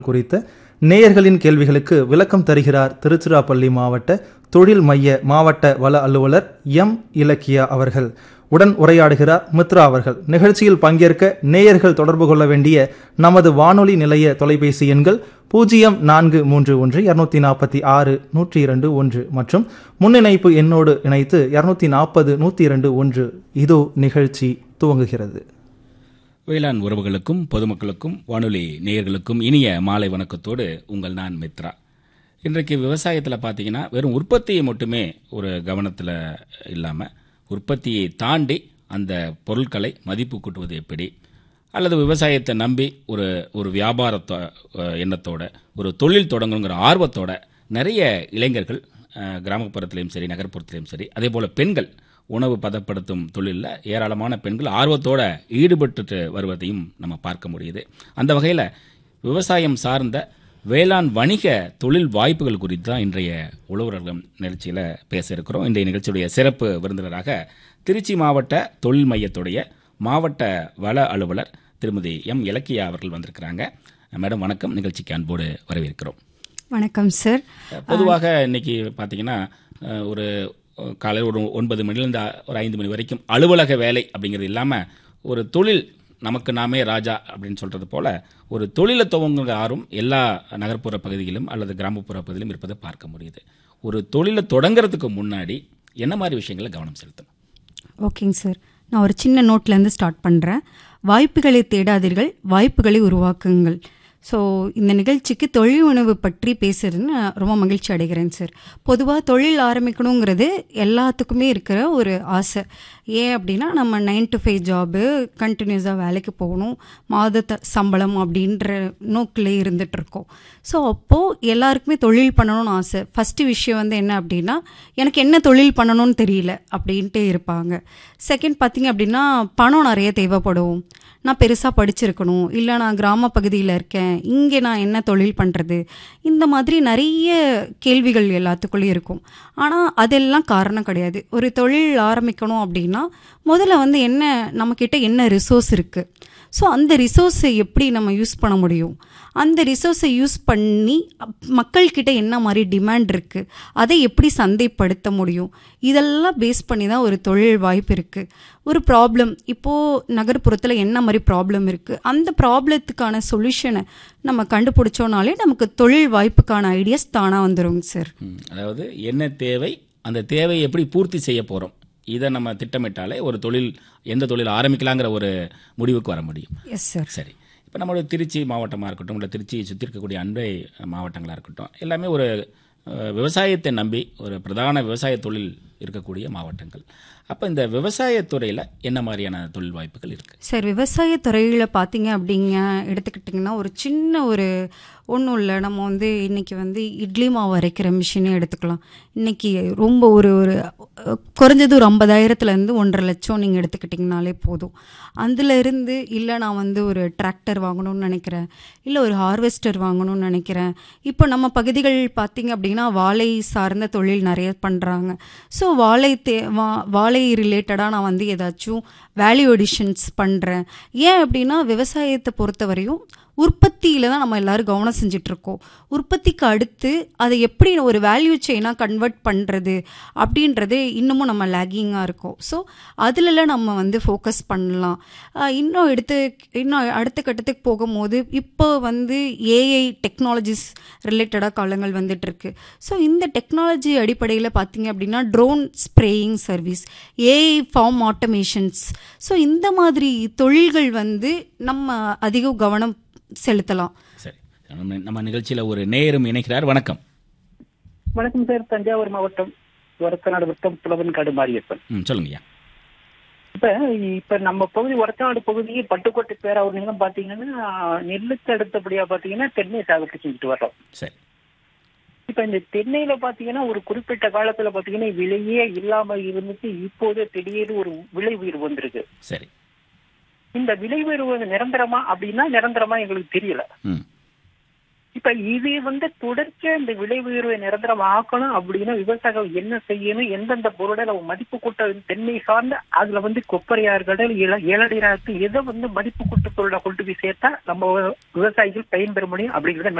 குறித்த நேயர்களின் கேள்விகளுக்கு விளக்கம் தருகிறார் திருச்சிராப்பள்ளி மாவட்ட தொழில் மைய மாவட்ட வள அலுவலர் எம். இலக்கியா அவர்கள். உடன் உரையாடுகிறார் மித்ரா அவர்கள். நிகழ்ச்சியில் பங்கேற்க நேயர்கள் தொடர்பு கொள்ள வேண்டிய நமது வானொலி நிலைய தொலைபேசி எண்கள் 0431-246-102-1 மற்றும் முன்னிணைப்பு எண்ணோடு இணைத்து 240-102-1. இதோ நிகழ்ச்சி துவங்குகிறது. வேளாண் உறவுகளுக்கும் பொதுமக்களுக்கும் வானொலி நேயர்களுக்கும் இனிய மாலை வணக்கத்தோடு உங்கள் நான் மித்ரா. இன்றைக்கு விவசாயத்தில் பார்த்தீங்கன்னா வெறும் உற்பத்தியை மட்டுமே ஒரு கவனத்தில் இல்லாமல் உற்பத்தியை தாண்டி அந்த பொருட்களை மதிப்பு கூட்டுவது எப்படி, அல்லது விவசாயத்தை நம்பி ஒரு வியாபார எண்ணத்தோட ஒரு தொழில் தொடங்கணுங்கிற ஆர்வத்தோட நிறைய இளைஞர்கள் கிராமப்புறத்திலையும் சரி நகர்ப்புறத்திலையும் சரி, அதே போல் பெண்கள் உணவு பதப்படுத்தும் தொழிலில் ஏராளமான பெண்கள் ஆர்வத்தோடு ஈடுபட்டு வருவதையும் நம்ம பார்க்க முடியுது. அந்த வகையில் விவசாயம் சார்ந்த வேளாண் வணிக தொழில் வாய்ப்புகள் குறித்து தான் இன்றைய உழவர்கள் நிகழ்ச்சியில் பேச இருக்கிறோம். இன்றைய நிகழ்ச்சியுடைய சிறப்பு விருந்தினராக திருச்சி மாவட்ட தொழில் மையத்துடைய மாவட்ட வள அலுவலர் திருமதி எம். இலக்கியா அவர்கள் வந்திருக்கிறாங்க. மேடம் வணக்கம், நிகழ்ச்சிக்கு அன்போடு வரவேற்கிறோம். வணக்கம் சார். பொதுவாக இன்னைக்கு பார்த்தீங்கன்னா ஒரு காலையில் ஒரு 9 மணிலேருந்து ஒரு 5 மணி வரைக்கும் அலுவலக வேலை அப்படிங்கிறது இல்லாமல் ஒரு தொழில் நமக்கு நாமே ராஜா அப்படின்னு சொல்கிறது போல் ஒரு தொழிலை துவங்குகிற ஆர்வம் எல்லா நகர்ப்புற பகுதியிலும் அல்லது கிராமப்புற பகுதியிலும் இருப்பதை பார்க்க முடியுது. ஒரு தொழிலை தொடங்கிறதுக்கு முன்னாடி என்ன மாதிரி விஷயங்களை கவனம் செலுத்தணும்? ஓகேங்க சார், நான் ஒரு சின்ன நோட்லேருந்து ஸ்டார்ட் பண்ணுறேன். வாய்ப்புகளை தேடாதீர்கள், வாய்ப்புகளை உருவாக்குங்கள். ஸோ இந்த நிகழ்ச்சிக்கு தொழில் உணவு பற்றி பேசுறதுன்னு நான் ரொம்ப மகிழ்ச்சி அடைகிறேன் சார். பொதுவாக தொழில் ஆரம்பிக்கணுங்கிறது எல்லாத்துக்குமே இருக்கிற ஒரு ஆசை. ஏன் அப்படின்னா நம்ம 9 to 5 ஜாபு, கண்டினியூஸாக வேலைக்கு போகணும், மாத சம்பளம் அப்படின்ற நோக்கில் இருந்துகிட்ருக்கோம். ஸோ அப்போது எல்லாருக்குமே தொழில் பண்ணணும்னு ஆசை. ஃபஸ்ட்டு விஷயம் வந்து என்ன அப்படின்னா, எனக்கு என்ன தொழில் பண்ணணும்னு தெரியல அப்படின்ட்டு இருப்பாங்க. செகண்ட் பார்த்திங்க அப்படின்னா, பணம் நிறைய தேவைப்படும். நான் பெருசாக படிச்சிருக்கணும், இல்லை நான் கிராம பகுதியில் இருக்கேன், இங்கே நான் என்ன தொழில் பண்ணுறது, இந்த மாதிரி நிறைய கேள்விகள் எல்லாத்துக்குள்ளேயும் இருக்கும். ஆனால் அதெல்லாம் காரணம் கிடையாது. ஒரு தொழில் ஆரம்பிக்கணும் அப்படின்னா முதல்ல வந்து என்ன, நம்மக்கிட்ட என்ன ரிசோர்ஸ் இருக்குது, ஸோ அந்த ரிசோர்ஸை எப்படி நம்ம யூஸ் பண்ண முடியும், அந்த ரிசோர்ஸை யூஸ் பண்ணி மக்கள்கிட்ட என்ன மாதிரி டிமாண்ட் இருக்குது, அதை எப்படி சந்தைப்படுத்த முடியும், இதெல்லாம் பேஸ் பண்ணி தான் ஒரு தொழில் வாய்ப்பு இருக்குது. ஒரு ப்ராப்ளம், இப்போது நகர்ப்புறத்தில் என்ன மாதிரி ப்ராப்ளம் இருக்குது, அந்த ப்ராப்ளத்துக்கான சொல்யூஷனை நம்ம கண்டுபிடிச்சோனாலே நமக்கு தொழில் வாய்ப்புக்கான ஐடியாஸ் தானாக வந்துடுங்க சார். அதாவது என்ன தேவை, அந்த தேவையை எப்படி பூர்த்தி செய்ய போகிறோம், இதை நம்ம திட்டமிட்டாலே ஒரு தொழில், எந்த தொழில் ஆரம்பிக்கலாங்கிற ஒரு முடிவுக்கு வர முடியும். Yes sir. சரி, இப்போ நம்மளோட திருச்சி மாவட்டமாக இருக்கட்டும், இல்லை திருச்சியை சுற்றி இருக்கக்கூடிய அண்டை மாவட்டங்களாக இருக்கட்டும், எல்லாமே ஒரு விவசாயத்தை நம்பி ஒரு பிரதான விவசாய தொழில் இருக்கக்கூடிய மாவட்டங்கள். அப்போ இந்த விவசாயத்துறையில் என்ன மாதிரியான தொழில் வாய்ப்புகள் இருக்குது சார்? விவசாயத்துறையில் பார்த்தீங்க அப்படிங்க எடுத்துக்கிட்டிங்கன்னா, ஒரு சின்ன ஒரு ஒன்றும் இல்லை, நம்ம வந்து இன்றைக்கி வந்து இட்லி மாவு அரைக்கிற மிஷினே எடுத்துக்கலாம். இன்றைக்கி ரொம்ப ஒரு குறைஞ்சது ஒரு 50,000-லேருந்து 1.5 லட்சம் நீங்கள் எடுத்துக்கிட்டிங்கனாலே போதும். அதிலிருந்து இல்லை நான் வந்து ஒரு டிராக்டர் வாங்கணும்னு நினைக்கிறேன், இல்லை ஒரு ஹார்வெஸ்டர் வாங்கணும்னு நினைக்கிறேன். இப்போ நம்ம பகுதிகள் பார்த்திங்க அப்படின்னா வாழை சார்ந்த தொழில் நிறைய பண்ணுறாங்க. ஸோ வாழை ரிலேட்டடாக நான் வந்து ஏதாச்சும் வேல்யூ அடிஷன்ஸ் பண்ணுறேன். ஏன் அப்படின்னா விவசாயத்தை பொறுத்தவரையும் உற்பத்தியில் தான் நம்ம எல்லோரும் கவனம் செஞ்சிட்ருக்கோம். உற்பத்திக்கு அடுத்து அதை எப்படி ஒரு வேல்யூ செயினாக கன்வெர்ட் பண்ணுறது அப்படின்றது இன்னமும் நம்ம லேகிங்காக இருக்கோம். ஸோ அதிலெல்லாம் நம்ம வந்து ஃபோக்கஸ் பண்ணலாம். இன்னும் அடுத்த கட்டத்துக்கு போகும்போது இப்போ வந்து ஏஐ டெக்னாலஜிஸ் ரிலேட்டடாக காலங்கள் வந்துட்டுருக்கு. ஸோ இந்த டெக்னாலஜி அடிப்படையில் பார்த்திங்க அப்படின்னா drone spraying service, AI form automations, so இந்த மாதிரி தொழில்கள் வந்து நம்ம அதிக கவனம் செலுத்தலாம். சரி, நம்ம நிகழ்ச்சியில் ஒரு நேயரும் இணைக்கிறார். வணக்கம். வணக்கம் சார். தஞ்சாவூர் மாவட்டம் ஒரத்தநாடு வட்டம் புலவன்காடு மாரியப்பன். சொல்லுங்கய்யா. இப்ப நம்ம பகுதி ஒரத்தநாடு பகுதியை பட்டுக்கோட்டை பேராவூர் நிலம் பாத்தீங்கன்னா நெல்லுக்கு அடுத்தபடியா பாத்தீங்கன்னா தென்னை சாகுபடி செஞ்சுட்டு வர்றோம். சரி, இப்ப இந்த தென்னையில பாத்தீங்கன்னா ஒரு குறிப்பிட்ட காலத்துல பாத்தீங்கன்னா விலையே இல்லாம இருந்துச்சு, இப்போதே திடீர்னு ஒரு விலை உயர்வு வந்திருக்கு. சரி, இந்த விலை உயர்வு நிரந்தரமா அப்படின்னா நிரந்தரமா எங்களுக்கு தெரியல. இப்ப இது தொடர்ச்சியா இந்த விலை உயர்வை நிரந்தரம் ஆக்கணும் அப்படின்னா விவசாயிகள் என்ன செய்யணும், எந்தெந்த பொருளை நம்ம மதிப்பு கூட்ட தென்னை சார்ந்த அதுல கொப்பரையா இருக்கட்டும், ஏலடியா இருக்கு, எதை மதிப்பு கூட்ட பொருளை கொண்டு போய் சேர்த்தா நம்ம விவசாயிகள் பயன்பெற முடியும் அப்படிங்கிறத